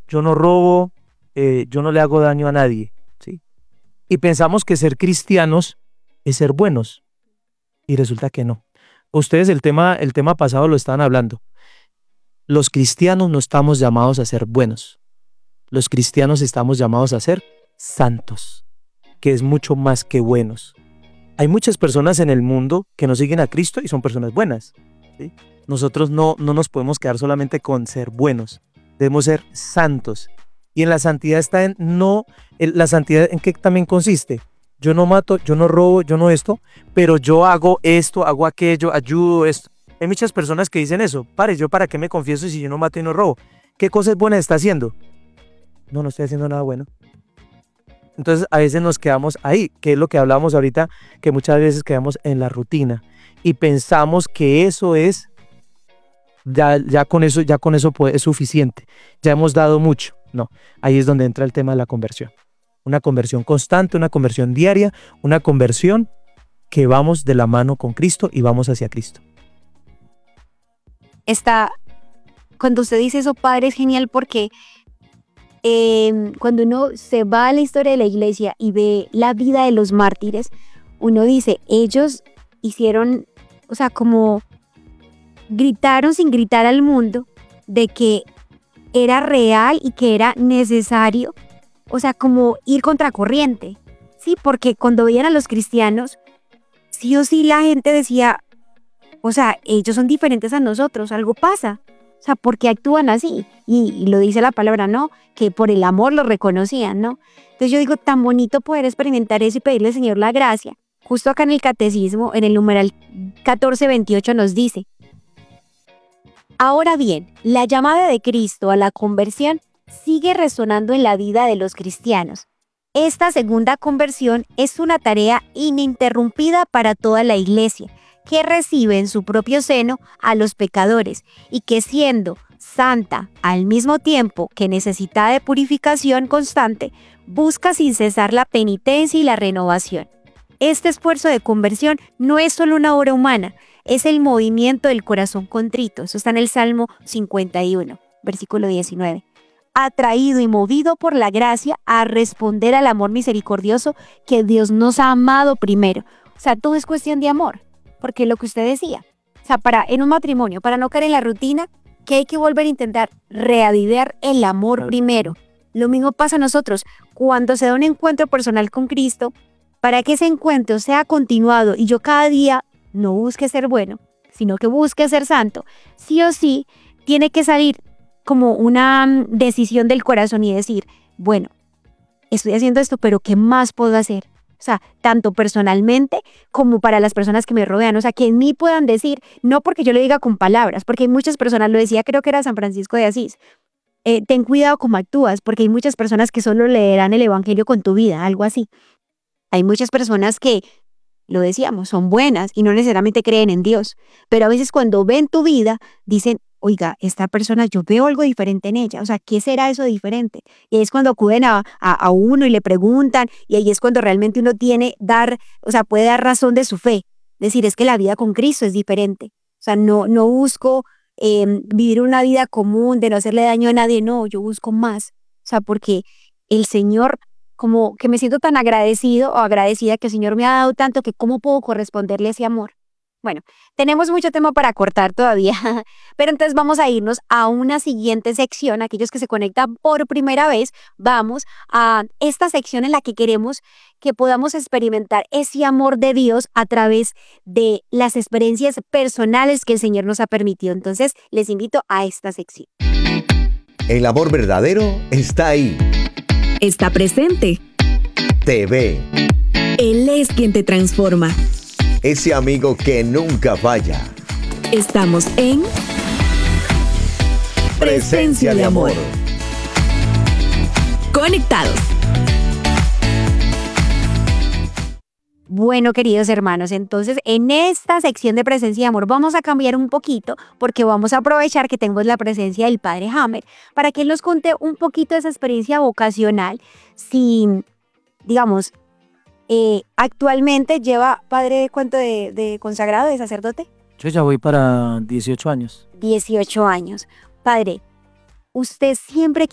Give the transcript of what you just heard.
yo no robo, yo no le hago daño a nadie, ¿sí? Y pensamos que ser cristianos es ser buenos, y resulta que no. Ustedes el tema pasado lo estaban hablando. Los cristianos no estamos llamados a ser buenos. Los cristianos estamos llamados a ser santos, que es mucho más que buenos. Hay muchas personas en el mundo que no siguen a Cristo y son personas buenas, ¿sí? Nosotros no nos podemos quedar solamente con ser buenos. Debemos ser santos. Y en la santidad está la santidad ¿en qué también consiste? Yo no mato, yo no robo, yo no esto, pero yo hago esto, hago aquello, ayudo esto. Hay muchas personas que dicen eso. ¿Yo para qué me confieso si yo no mato y no robo? ¿Qué cosas buenas está haciendo? No estoy haciendo nada bueno. Entonces a veces nos quedamos ahí, que es lo que hablábamos ahorita, que muchas veces quedamos en la rutina y pensamos que eso es, ya con eso es suficiente, ya hemos dado mucho. No, ahí es donde entra el tema de la conversión. Una conversión constante, una conversión diaria, una conversión que vamos de la mano con Cristo y vamos hacia Cristo. Cuando usted dice eso, padre, es genial porque cuando uno se va a la historia de la iglesia y ve la vida de los mártires, uno dice, ellos hicieron, o sea, como gritaron sin gritar al mundo de que era real y que era necesario, o sea, como ir contracorriente, ¿sí? Porque cuando veían a los cristianos, sí o sí la gente decía, o sea, ellos son diferentes a nosotros, algo pasa. O sea, ¿por qué actúan así? Y lo dice la palabra, ¿no? Que por el amor lo reconocían, ¿no? Entonces yo digo, tan bonito poder experimentar eso y pedirle al Señor la gracia. Justo acá en el Catecismo, en el numeral 1428 nos dice, ahora bien, la llamada de Cristo a la conversión sigue resonando en la vida de los cristianos. Esta segunda conversión es una tarea ininterrumpida para toda la Iglesia, que recibe en su propio seno a los pecadores y que siendo santa al mismo tiempo que necesita de purificación constante, busca sin cesar la penitencia y la renovación. Este esfuerzo de conversión no es solo una obra humana, es el movimiento del corazón contrito. Eso está en el Salmo 51, versículo 19. Atraído y movido por la gracia a responder al amor misericordioso que Dios nos ha amado primero. O sea, todo es cuestión de amor. Porque lo que usted decía, o sea, en un matrimonio, para no caer en la rutina, ¿qué hay que volver a intentar? Reavivar el amor primero. Lo mismo pasa a nosotros. Cuando se da un encuentro personal con Cristo, para que ese encuentro sea continuado y yo cada día no busque ser bueno, sino que busque ser santo, sí o sí, tiene que salir como una decisión del corazón y decir, bueno, estoy haciendo esto, pero ¿qué más puedo hacer? O sea, tanto personalmente como para las personas que me rodean. O sea, que en mí puedan decir, no porque yo lo diga con palabras, porque hay muchas personas, lo decía, creo que era San Francisco de Asís, ten cuidado cómo actúas, porque hay muchas personas que solo leerán el evangelio con tu vida, algo así. Hay muchas personas que, lo decíamos, son buenas y no necesariamente creen en Dios, pero a veces cuando ven tu vida, dicen, oiga, esta persona, yo veo algo diferente en ella, o sea, ¿qué será eso diferente? Y ahí es cuando acuden a uno y le preguntan, y ahí es cuando realmente uno puede dar razón de su fe, decir, es que la vida con Cristo es diferente, o sea, no busco vivir una vida común, de no hacerle daño a nadie, no, yo busco más, o sea, porque el Señor, como que me siento tan agradecido o agradecida que el Señor me ha dado tanto que cómo puedo corresponderle ese amor. Bueno, tenemos mucho tema para cortar todavía, pero entonces vamos a irnos a una siguiente sección. Aquellos que se conectan por primera vez, vamos a esta sección en la que queremos que podamos experimentar ese amor de Dios a través de las experiencias personales que el Señor nos ha permitido. Entonces, les invito a esta sección. El amor verdadero está ahí. Está presente. Te ve. Él es quien te transforma. Ese amigo que nunca falla. Estamos en Presencia de Amor. Conectados. Bueno, queridos hermanos, entonces en esta sección de Presencia de Amor vamos a cambiar un poquito porque vamos a aprovechar que tenemos la presencia del Padre Hammer para que él nos cuente un poquito de esa experiencia vocacional. Si, digamos, actualmente lleva, padre, ¿cuánto de consagrado, de sacerdote? Yo ya voy para 18 años. 18 años. Padre, ¿usted siempre